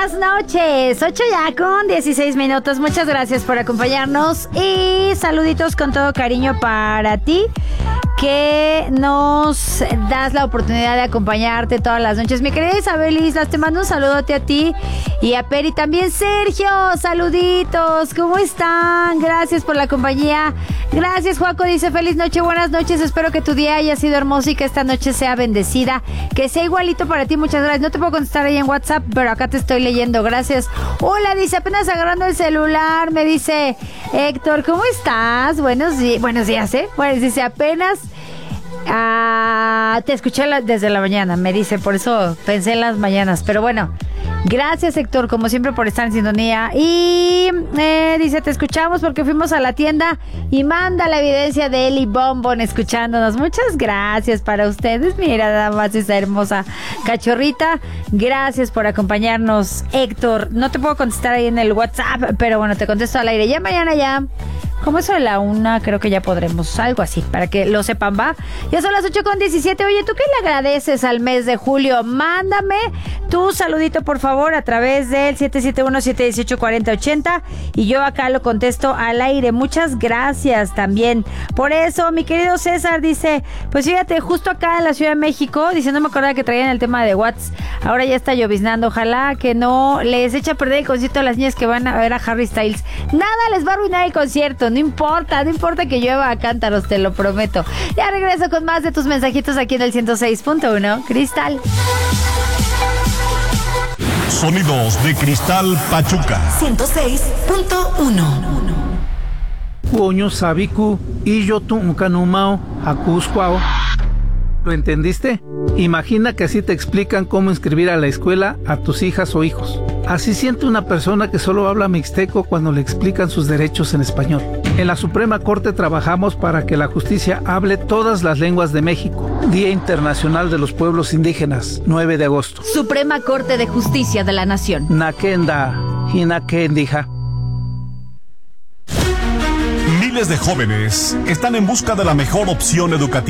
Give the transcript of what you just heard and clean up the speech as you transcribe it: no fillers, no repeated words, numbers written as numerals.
buenas noches. 8 ya con 16 minutos. Muchas gracias por acompañarnos y saluditos con todo cariño para ti, que nos das la oportunidad de acompañarte todas las noches. Mi querida Isabel Islas, te mando un saludote a ti y a Peri también. Sergio, saluditos, ¿cómo están? Gracias por la compañía. Gracias, Juaco, dice feliz noche, buenas noches, espero que tu día haya sido hermoso y que esta noche sea bendecida, que sea igualito para ti, muchas gracias. No te puedo contestar ahí en WhatsApp, pero acá te estoy leyendo, gracias. Hola, dice, apenas agarrando el celular, me dice Héctor, ¿cómo estás? Buenos días, Bueno, dice, apenas te escuché desde la mañana, me dice, por eso pensé en las mañanas, pero bueno, gracias Héctor, como siempre por estar en sintonía. Y dice, te escuchamos porque fuimos a la tienda y manda la evidencia de Eli Bombón escuchándonos. Muchas gracias para ustedes, mira nada más esa hermosa cachorrita. Gracias por acompañarnos, Héctor. No te puedo contestar ahí en el WhatsApp, pero bueno, te contesto al aire. Ya mañana ya, como eso de la 1, creo que ya podremos, algo así, para que lo sepan, ¿va? Ya son las 8:17. Oye, ¿tú qué le agradeces al mes de julio? Mándame tu saludito, por favor, a través del 771-718-4080 y yo acá lo contesto al aire. Muchas gracias también por eso. Mi querido César dice, pues fíjate, justo acá en la Ciudad de México, dice, no me acordaba que traían el tema de Watts, ahora ya está lloviznando, ojalá que no les eche a perder el concierto a las niñas que van a ver a Harry Styles. Nada les va a arruinar el concierto, no importa que llueva a cántaros, te lo prometo. Ya regreso con más de tus mensajitos aquí en el 106.1 Cristal. Sonidos de Cristal Pachuca 106.1. Coño sabiku y yo tu canumao acuscuao. ¿Lo entendiste? Imagina que así te explican cómo inscribir a la escuela a tus hijas o hijos. Así siente una persona que solo habla mixteco cuando le explican sus derechos en español. En la Suprema Corte trabajamos para que la justicia hable todas las lenguas de México. Día Internacional de los Pueblos Indígenas, 9 de agosto. Suprema Corte de Justicia de la Nación. Nakenda, Hinakendija. Miles de jóvenes están en busca de la mejor opción educativa.